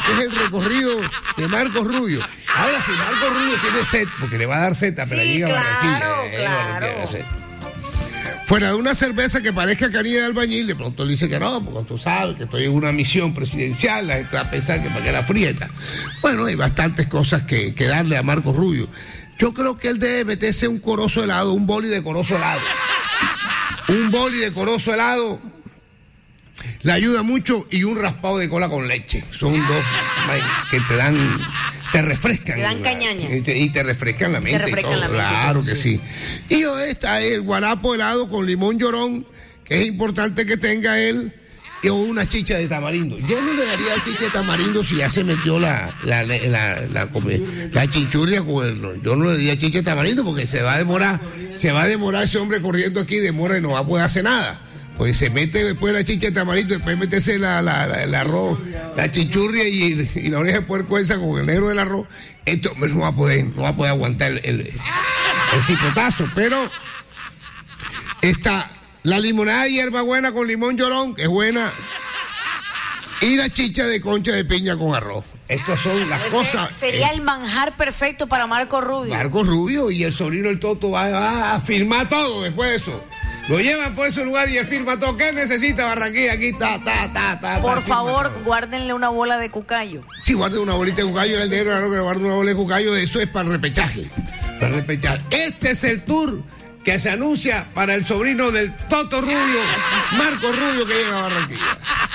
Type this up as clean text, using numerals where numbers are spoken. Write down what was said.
Este es el recorrido de Marcos Rubio. Ahora, si Marcos Rubio tiene sed, porque le va a dar sed a Pelaguilla Barranquilla. Claro. Fuera de una cerveza que parezca canilla de albañil, de pronto le dice que no, porque tú sabes que estoy en una misión presidencial, la gente va a pensar que para que la frieta. Bueno, hay bastantes cosas que darle a Marcos Rubio. Yo creo que él debe meterse un corozo helado, un boli de corozo helado. Un boli de corozo helado le ayuda mucho, y un raspado de cola con leche. Son dos que te refrescan. Te dan cañaña. Y te refrescan la mente. Claro que sí. Y está el guarapo helado con limón llorón, que es importante que tenga él, y una chicha de tamarindo. Yo no le daría chicha de tamarindo si ya se metió la chinchurria con él. Yo no le daría chicha de tamarindo porque se va a demorar ese hombre corriendo aquí, demora y no va a poder hacer nada. Pues se mete después la chicha de tamarindo, después meterse el arroz, la chinchurria y la oreja de puerco esa con el negro del arroz. Esto no va a poder aguantar el cipotazo. Pero está la limonada de hierbabuena con limón llorón, que es buena, y la chicha de concha de piña con arroz. Estas son las cosas. Sería el manjar perfecto para Marcos Rubio. Marcos Rubio, y el sobrino el Toto va a firmar todo después de eso. Lo llevan por ese lugar y él firma todo. ¿Qué necesita Barranquilla? Aquí está. Por favor, guárdenle una bola de cucayo. Sí, guarden una bolita de cucayo. El negro, claro que le guarden una bola de cucayo. Eso es para el repechaje. Este es el tour que se anuncia para el sobrino del Toto Rubio, Marcos Rubio, que llega a Barranquilla.